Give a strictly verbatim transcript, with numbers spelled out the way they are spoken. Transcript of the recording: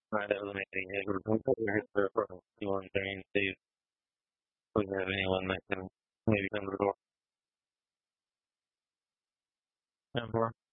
Alright, that was amazing. Yeah, we're going to put your history for you on there and see if we have anyone that can maybe come to the door. ten four.